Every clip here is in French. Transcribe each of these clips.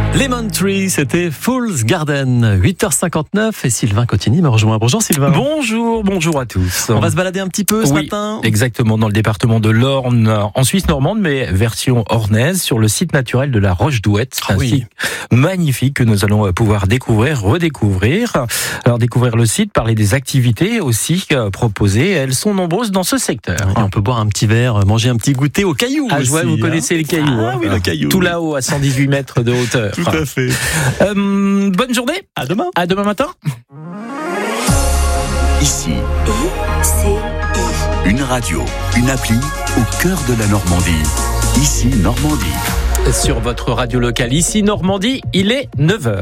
Lemon Tree, c'était Fool's Garden, 8h59 et Sylvain Cotigny me rejoint. Bonjour Sylvain. Bonjour à tous. On va se balader un petit peu ce matin. Exactement, dans le département de l'Orne, en Suisse normande, mais version ornaise, sur le site naturel de la Roche d'Ouette. C'est un site magnifique que nous allons pouvoir redécouvrir. Alors découvrir le site, parler des activités aussi proposées. Elles sont nombreuses dans ce secteur. Et on peut boire un petit verre, manger un petit goûter au caillou. Ah, vous connaissez les cailloux. Oui, le caillou. Tout là-haut, à 118 mètres de hauteur. Tout à fait. Bonne journée. À demain. À demain matin. Ici, une radio, une appli au cœur de la Normandie. Ici, Normandie. Sur votre radio locale, ici Normandie, il est 9h.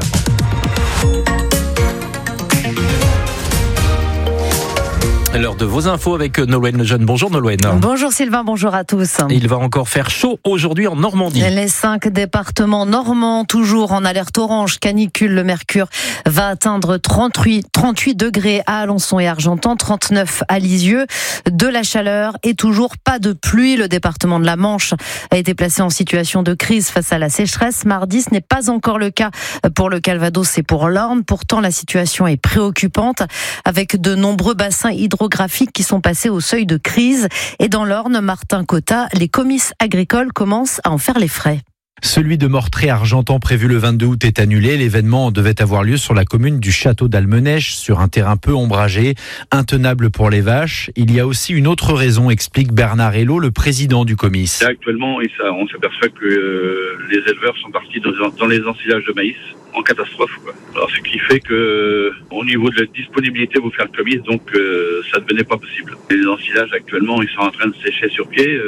L'heure de vos infos avec Nolwenn Lejeune. Bonjour Nolwenn. Bonjour Sylvain, bonjour à tous. Il va encore faire chaud aujourd'hui en Normandie. Les 5 départements normands, toujours en alerte orange, canicule. Le mercure va atteindre 38 degrés à Alençon et Argentan, 39 à Lisieux. De la chaleur et toujours pas de pluie. Le département de la Manche a été placé en situation de crise face à la sécheresse. Mardi, ce n'est pas encore le cas pour le Calvados et pour l'Orne. Pourtant, la situation est préoccupante avec de nombreux bassins hydrographiques qui sont passés au seuil de crise. Et dans l'Orne, Martin Cotta, les comices agricoles commencent à en faire les frais. Celui de Mortré-Argentan prévu le 22 août est annulé. L'événement devait avoir lieu sur la commune du Château d'Almenèche, sur un terrain peu ombragé, intenable pour les vaches. Il y a aussi une autre raison, explique Bernard Hello, le président du comice. Actuellement, on s'aperçoit que les éleveurs sont partis dans les ensilages de maïs en catastrophe. Alors, ce qui fait que, au niveau de la disponibilité pour faire le comice, donc ça ne devenait pas possible. Les ensilages actuellement, ils sont en train de sécher sur pied.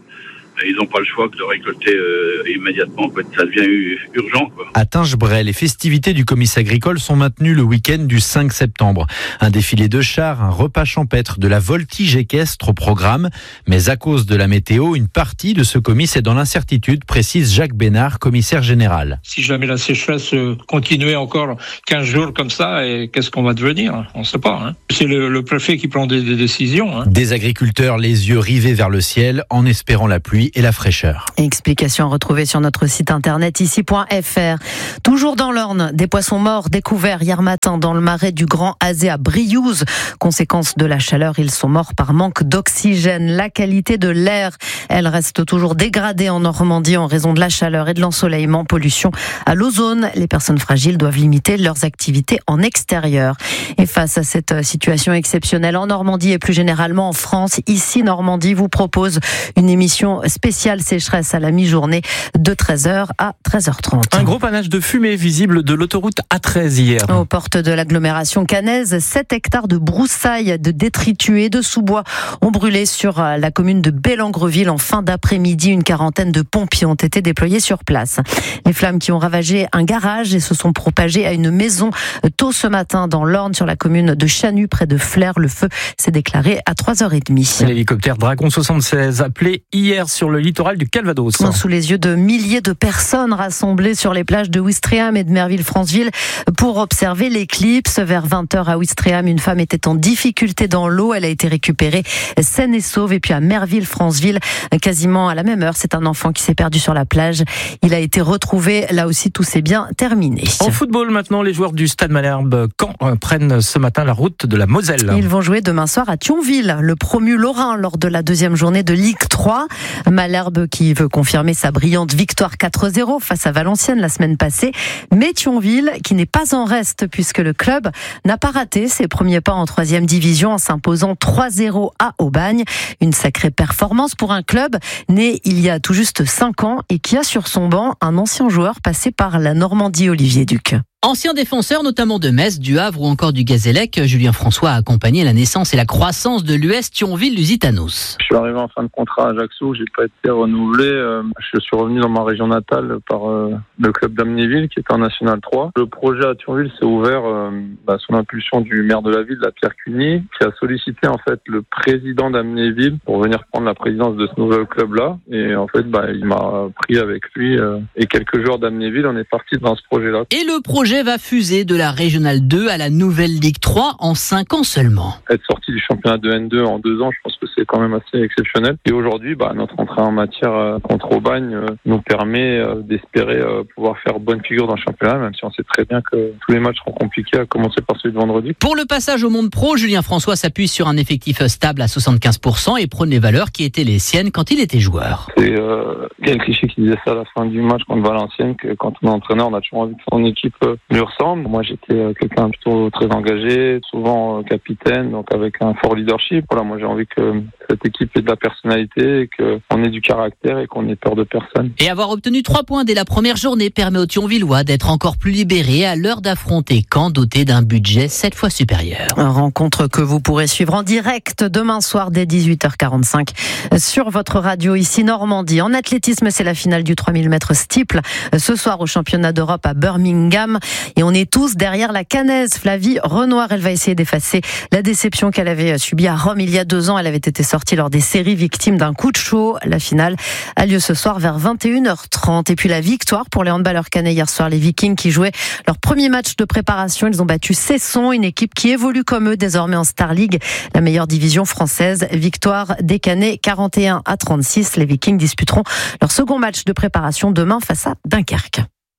Ils n'ont pas le choix que de récolter immédiatement. Ça devient urgent. À Tingebray, les festivités du comice agricole sont maintenues le week-end du 5 septembre. Un défilé de chars, un repas champêtre, de la voltige équestre au programme. Mais à cause de la météo, une partie de ce comice est dans l'incertitude, précise Jacques Bénard, commissaire général. Si jamais la sécheresse continuait encore 15 jours comme ça, et qu'est-ce qu'on va devenir ? On ne sait pas. C'est le préfet qui prend des décisions. Des agriculteurs les yeux rivés vers le ciel en espérant la pluie et la fraîcheur. Explication retrouvée sur notre site internet ici.fr. Toujours dans l'Orne, des poissons morts découverts hier matin dans le marais du Grand Azé à Briouze. Conséquence de la chaleur, ils sont morts par manque d'oxygène. La qualité de l'air, elle reste toujours dégradée en Normandie en raison de la chaleur et de l'ensoleillement. Pollution à l'ozone. Les personnes fragiles doivent limiter leurs activités en extérieur. Et face à cette situation exceptionnelle en Normandie et plus généralement en France, ici Normandie vous propose une émission spéciale sécheresse à la mi-journée de 13h à 13h30. Un gros panache de fumée visible de l'autoroute A13 hier. Aux portes de l'agglomération caennaise, 7 hectares de broussailles, de détritus et de sous-bois ont brûlé sur la commune de Bellangreville en fin d'après-midi. Une quarantaine de pompiers ont été déployés sur place. Les flammes qui ont ravagé un garage et se sont propagées à une maison tôt ce matin dans l'Orne, sur la commune de Chanu, près de Flers. Le feu s'est déclaré à 3h30. L'hélicoptère Dragon 76 appelé hier sur le littoral du Calvados. Sous les yeux de milliers de personnes rassemblées sur les plages de Ouistreham et de Merville-Franceville pour observer l'éclipse. Vers 20h à Ouistreham, une femme était en difficulté dans l'eau. Elle a été récupérée saine et sauve. Et puis à Merville-Franceville, quasiment à la même heure, c'est un enfant qui s'est perdu sur la plage. Il a été retrouvé. Là aussi, tout s'est bien terminé. En football maintenant, les joueurs du Stade Malherbe Caen prennent ce matin la route de la Moselle. Ils vont jouer demain soir à Thionville, le promu lorrain, lors de la deuxième journée de Ligue 3. Malherbe qui veut confirmer sa brillante victoire 4-0 face à Valenciennes la semaine passée. Mais Thionville qui n'est pas en reste puisque le club n'a pas raté ses premiers pas en 3e division en s'imposant 3-0 à Aubagne. Une sacrée performance pour un club né il y a tout juste 5 ans et qui a sur son banc un ancien joueur passé par la Normandie, Olivier Duc. Ancien défenseur notamment de Metz, du Havre ou encore du Gazélec, Julien François a accompagné la naissance et la croissance de l'US Thionville-Lusitanos. Je suis arrivé en fin de contrat à Ajaccio, j'ai pas été renouvelé. Je suis revenu dans ma région natale par le club d'Amnéville qui est en National 3. Le projet à Thionville s'est ouvert sous l'impulsion du maire de la ville, la Pierre Cuny, qui a sollicité en fait le président d'Amnéville pour venir prendre la présidence de ce nouvel club-là. Et en fait, il m'a pris avec lui et quelques joueurs d'Amnéville. On est parti dans ce projet-là. Et le projet projet va fuser de la Régionale 2 à la nouvelle Ligue 3 en 5 ans seulement. Être sorti du championnat de N2 en 2 ans, je pense que c'est quand même assez exceptionnel. Et aujourd'hui, notre entrée en matière contre Aubagne nous permet d'espérer pouvoir faire bonne figure dans le championnat, même si on sait très bien que tous les matchs seront compliqués, à commencer par celui de vendredi. Pour le passage au monde pro, Julien François s'appuie sur un effectif stable à 75% et prône les valeurs qui étaient les siennes quand il était joueur. C'est Yann Clichy qui disait ça à la fin du match contre Valenciennes, que quand on est entraîneur, on a toujours envie que son équipe lui ressemble. Moi, j'étais quelqu'un plutôt très engagé, souvent capitaine, donc avec un fort leadership. Voilà, moi j'ai envie que cette équipe ait de la personnalité, et qu'on ait du caractère et qu'on ait peur de personne. Et avoir obtenu 3 points dès la première journée permet aux Thionvillois d'être encore plus libérés à l'heure d'affronter Caen, doté d'un budget 7 fois supérieur. Une rencontre que vous pourrez suivre en direct demain soir dès 18h45 sur votre radio ici Normandie. En athlétisme, c'est la finale du 3000 mètres steeple ce soir au championnat d'Europe à Birmingham. Et on est tous derrière la Caennaise Flavie Renoir. Elle va essayer d'effacer la déception qu'elle avait subie à Rome il y a 2 ans. Elle avait été sortie lors des séries victime d'un coup de chaud. La finale a lieu ce soir vers 21h30. Et puis la victoire pour les handballeurs caennais hier soir. Les Vikings qui jouaient leur premier match de préparation. Ils ont battu Cesson, une équipe qui évolue comme eux désormais en Star League, la meilleure division française. Victoire des Caennais 41-36. Les Vikings disputeront leur second match de préparation demain face à Dunkerque.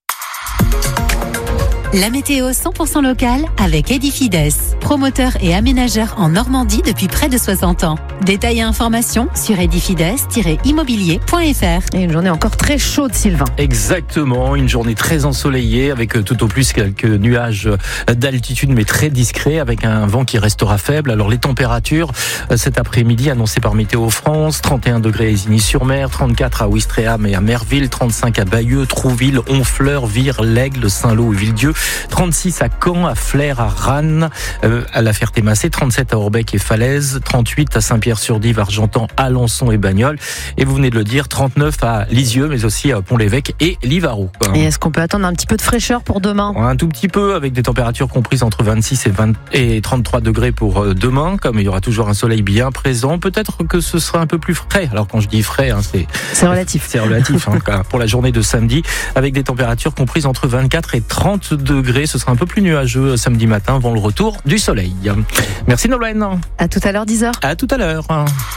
La météo 100% locale avec Edifides, promoteur et aménageur en Normandie depuis près de 60 ans. Détails et informations sur edifides-immobilier.fr. Et une journée encore très chaude, Sylvain. Exactement, une journée très ensoleillée avec tout au plus quelques nuages d'altitude mais très discrets, avec un vent qui restera faible. Alors les températures cet après-midi annoncées par Météo France: 31 degrés à Isigny-sur-Mer, 34 à Ouistreham et à Merville, 35 à Bayeux, Trouville, Honfleur, Vire, l'Aigle, Saint-Lô et Villedieu, 36 à Caen, à Flers, à Rannes, à La Ferté-Macé, 37 à Orbec et Falaise, 38 à Saint-Pierre-sur-Dive, Argentan, Alençon et Bagnols. Et vous venez de le dire, 39 à Lisieux, mais aussi à Pont-l'Évêque et Livarot. Et est-ce qu'on peut attendre un petit peu de fraîcheur pour demain ? Un tout petit peu, avec des températures comprises entre 26 et 33 degrés pour demain, comme il y aura toujours un soleil bien présent. Peut-être que ce sera un peu plus frais. Alors quand je dis frais, c'est relatif. C'est relatif pour la journée de samedi, avec des températures comprises entre 24 et 30 degrés. Ce sera un peu plus nuageux samedi matin avant le retour du soleil. Merci Nolwenn. À tout à l'heure, 10h. À tout à l'heure.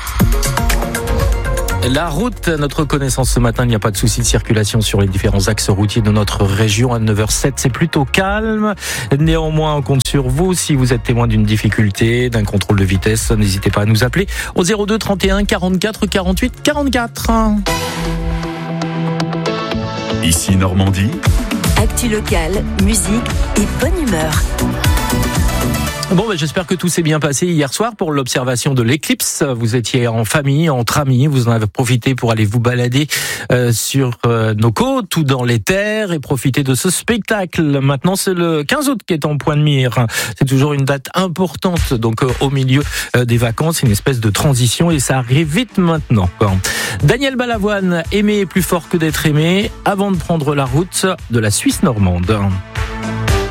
La route, à notre connaissance ce matin, il n'y a pas de souci de circulation sur les différents axes routiers de notre région. À 9h07, c'est plutôt calme. Néanmoins, on compte sur vous. Si vous êtes témoin d'une difficulté, d'un contrôle de vitesse, n'hésitez pas à nous appeler au 02 31 44 48 44. Ici Normandie. Actu locale, musique et bonne humeur. Bon, j'espère que tout s'est bien passé hier soir pour l'observation de l'éclipse. Vous étiez en famille, entre amis, vous en avez profité pour aller vous balader sur nos côtes ou dans les terres et profiter de ce spectacle. Maintenant, c'est le 15 août qui est en point de mire. C'est toujours une date importante, donc au milieu des vacances, une espèce de transition, et ça arrive vite maintenant. Daniel Balavoine, aimer est plus fort que d'être aimé, avant de prendre la route de la Suisse normande.